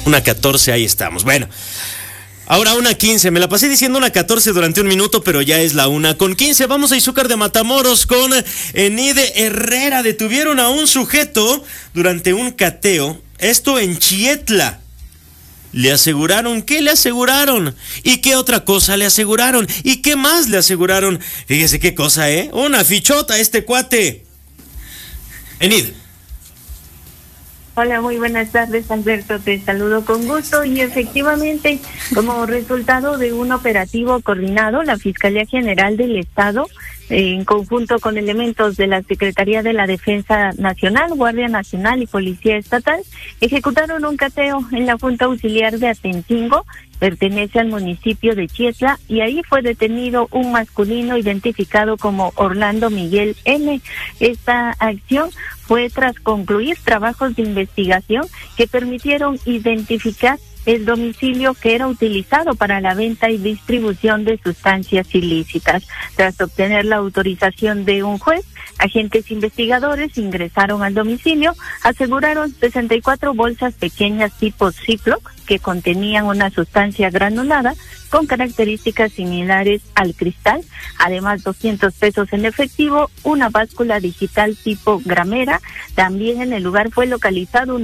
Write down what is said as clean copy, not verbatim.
1:14, ahí estamos. Bueno, ahora 1:15. Me la pasé diciendo 1:14 durante un minuto, pero ya es la 1:15. Vamos a Izúcar de Matamoros con Enide Herrera. Detuvieron a un sujeto durante un cateo. Esto en Chietla. Le aseguraron, ¿qué le aseguraron? ¿Y qué otra cosa le aseguraron? ¿Y qué más le aseguraron? Fíjese qué cosa, una fichota este cuate. Enid. Hola, muy buenas tardes, Alberto, te saludo con gusto y efectivamente, como resultado de un operativo coordinado, la Fiscalía General del Estado, en conjunto con elementos de la Secretaría de la Defensa Nacional, Guardia Nacional y Policía Estatal, ejecutaron un cateo en la Junta Auxiliar de Atencingo, pertenece al municipio de Chietla, y ahí fue detenido un masculino identificado como Orlando Miguel M. Esta acción fue tras concluir trabajos de investigación que permitieron identificar el domicilio que era utilizado para la venta y distribución de sustancias ilícitas. Tras obtener la autorización de un juez, agentes investigadores ingresaron al domicilio, aseguraron 64 bolsas pequeñas tipo Ziploc que contenían una sustancia granulada con características similares al cristal, además 200 pesos en efectivo, una báscula digital tipo gramera. También en el lugar fue localizado